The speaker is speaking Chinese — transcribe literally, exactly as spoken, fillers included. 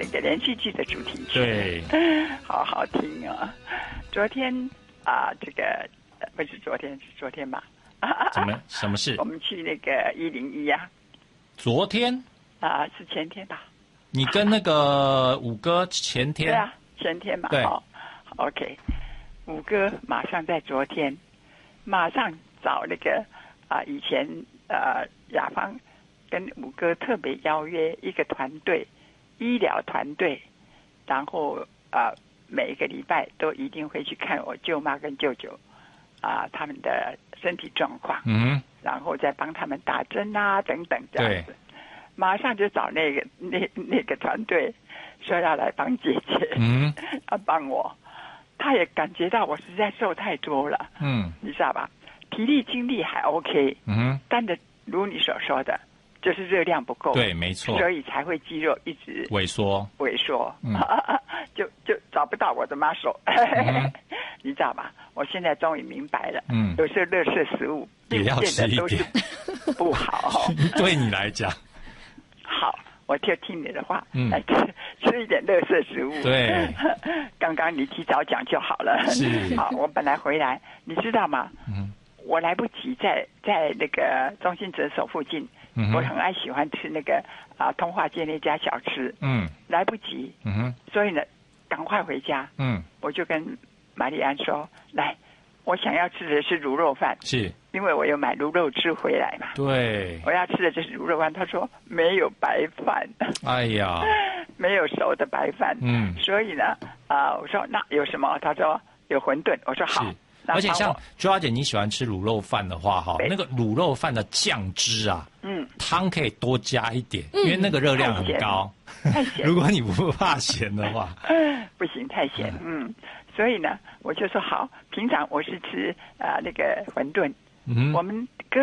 个连续剧的主题曲。 对， 好好听啊！昨天啊，这个不是昨天，是昨天吧？ 怎么什么事？ 我们去那个一零一啊。 昨天啊，是前天吧？ 你跟那个五哥前天？ 对啊，前天嘛。 对。 哦 OK， 五哥马上在昨天，马上找那个啊，以前呃雅芳跟五哥特别邀约一个团队，医疗团队，然后啊、呃、每一个礼拜都一定会去看我舅妈跟舅舅啊、呃、他们的身体状况， 嗯， 然后再帮他们打针啊等等这样子。马上就找那个那那个团队说要来帮姐姐， 嗯， 要帮我。他也感觉到我实在瘦太多了， 嗯， 你知道吧？体力精力还 OK， 嗯， 但是如你所说的，就是热量不够， 对，没错， 所以才会肌肉一直萎缩， 萎缩， 嗯、 就就找不到我的 muscle，、嗯、你知道吧？我现在终于明白了， 嗯， 有时候垃圾食物也要吃一点， 不好， 对你来讲， 好。我就听你的话， 嗯， 来吃吃一点垃圾食物。 对， 刚刚你提早讲就好了。 是， 好，我本来回来，你知道吗？ 嗯， 我来不及在在那个中心诊所附近， 嗯、 我很爱喜欢吃那个啊通化街那家小吃， 嗯， 来不及， 嗯哼， 所以呢，赶快回家， 嗯， 我就跟玛丽安说，来，我想要吃的是卤肉饭， 是。 因为我有买卤肉汁回来嘛， 对， 我要吃的就是卤肉饭。他说没有白饭， 哎呀， 没有熟的白饭， 嗯， 所以呢，啊、呃，我说那有什么？他说有馄饨，我说好。 而且像朱小姐你喜欢吃卤肉饭的话，哈，那个卤肉饭的酱汁啊， 嗯， 汤可以多加一点，嗯、因为那个热量很高。 太咸， 如果你不怕咸的话， 不行，太咸，嗯，所以呢，我就说好。平常我是吃啊、呃、那个馄饨。嗯、我们